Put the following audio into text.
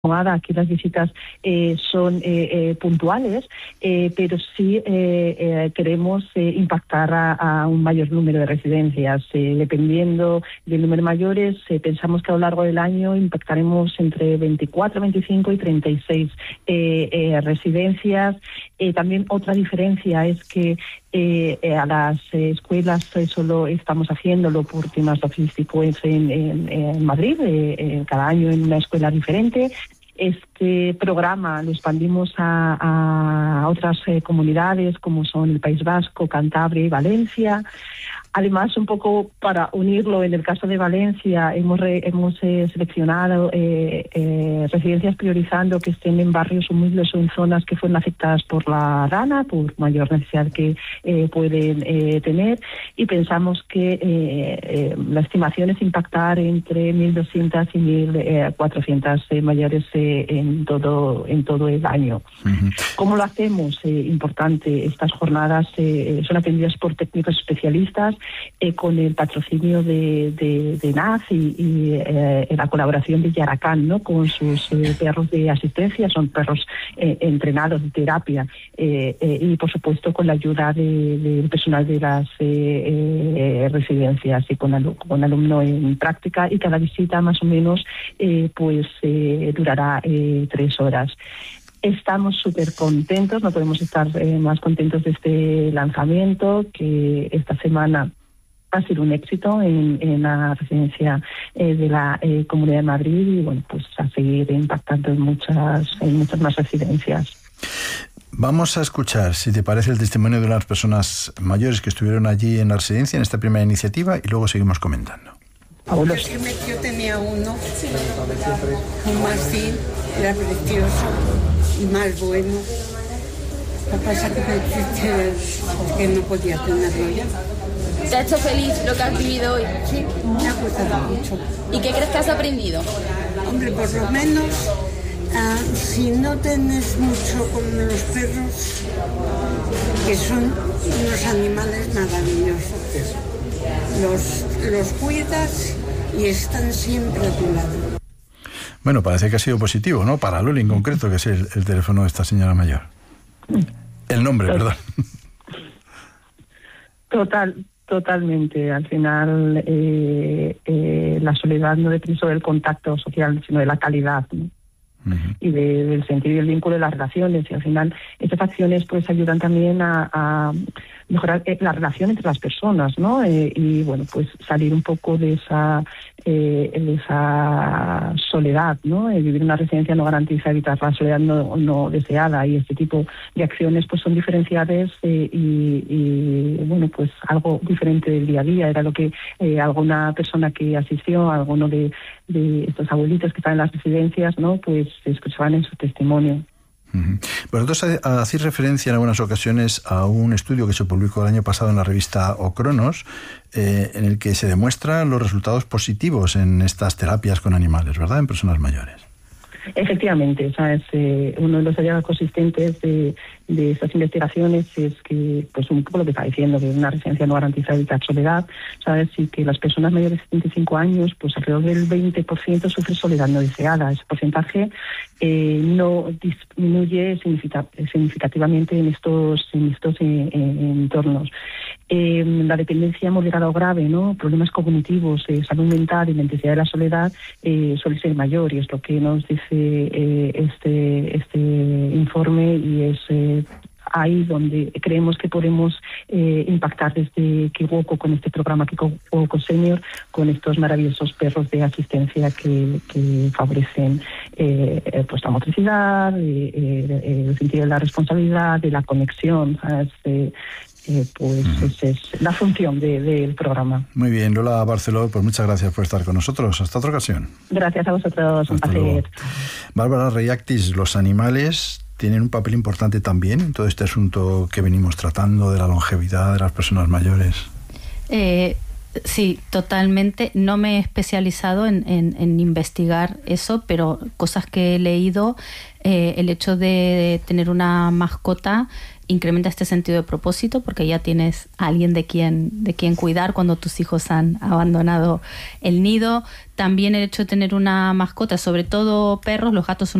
Aquí las visitas son puntuales, pero sí queremos impactar a un mayor número de residencias. Dependiendo del número de mayores, pensamos que a lo largo del año impactaremos entre 24, 25 y 36 residencias. También otra diferencia es que a las escuelas solo estamos haciéndolo por temas logísticos en Madrid, cada año en una escuela diferente. Este programa lo expandimos a otras comunidades como son el País Vasco, Cantabria y Valencia. Además, un poco para unirlo, en el caso de Valencia hemos seleccionado residencias priorizando que estén en barrios humildes o en zonas que fueron afectadas por la rana, por mayor necesidad que pueden tener, y pensamos que la estimación es impactar entre 1.200 y 1.400 mayores en todo el año. Uh-huh. ¿Cómo lo hacemos? Importante, estas jornadas son atendidas por técnicos especialistas, con el patrocinio de NAZ y la colaboración de Yaracán, ¿no? Con sus perros de asistencia, son perros entrenados de terapia, y por supuesto con la ayuda del personal de las residencias y con alumno en práctica, y cada visita más o menos durará 3 horas. Estamos súper contentos, no podemos estar más contentos de este lanzamiento, que esta semana ha sido un éxito en la residencia de la Comunidad de Madrid, y bueno, pues a seguir impactando en muchas más residencias. Vamos a escuchar, si te parece, el testimonio de las personas mayores que estuvieron allí en la residencia en esta primera iniciativa, y luego seguimos comentando. Yo tenía uno, un mastín, era precioso y más bueno. Lo que pasa que no podía tenerlo ya. ¿Te ha hecho feliz lo que has vivido hoy? Sí, me ha gustado mucho. ¿Y qué crees que has aprendido? Hombre, por lo menos, si no tenés mucho con los perros, que son unos animales maravillosos. Los cuidas y están siempre a tu lado. Bueno, parece que ha sido positivo, ¿no? Para Loli en concreto, que es el teléfono de esta señora mayor. El nombre, perdón. Totalmente. Al final, la soledad no depende solo del contacto social, sino de la calidad, ¿no? Uh-huh. Y del sentido y el vínculo de las relaciones. Y al final, estas acciones pues ayudan también a mejorar la relación entre las personas, ¿no? Y bueno, pues salir un poco de esa soledad, ¿no? Vivir en una residencia no garantiza evitar la soledad no deseada, y este tipo de acciones pues son diferenciadas y bueno, pues algo diferente del día a día. Era lo que alguna persona que asistió, alguno de estos abuelitos que están en las residencias, ¿no? Pues escuchaban en su testimonio. Uh-huh. Vosotros hacéis referencia en algunas ocasiones a un estudio que se publicó el año pasado en la revista Ocronos, en el que se demuestran los resultados positivos en estas terapias con animales, ¿verdad?, en personas mayores. Efectivamente, ¿sabes? Uno de los hallazgos consistentes de estas investigaciones es que, pues un poco lo que está diciendo, que una residencia no garantiza evitar soledad, ¿sabes? Y que las personas mayores de 75 años, pues alrededor del 20% sufren soledad no deseada. Ese porcentaje no disminuye significativamente en estos entornos. La dependencia moderada o grave, ¿no? Problemas cognitivos, salud mental y la intensidad de la soledad suele ser mayor, y es lo que nos dice este informe, y es ahí donde creemos que podemos impactar desde Kiwoko con este programa Kiwoko Senior, con estos maravillosos perros de asistencia que favorecen pues la motricidad, el sentido de la responsabilidad, de la conexión, esa es la función del programa. Muy bien, Lola Barceló, pues muchas gracias por estar con nosotros. Hasta otra ocasión. Gracias a vosotros, un placer. Bárbara Reyactis, los animales tienen un papel importante también en todo este asunto que venimos tratando de la longevidad de las personas mayores. Sí, totalmente. No me he especializado en investigar eso, pero cosas que he leído, el hecho de tener una mascota incrementa este sentido de propósito porque ya tienes a alguien de quien cuidar cuando tus hijos han abandonado el nido. También el hecho de tener una mascota, sobre todo perros, los gatos son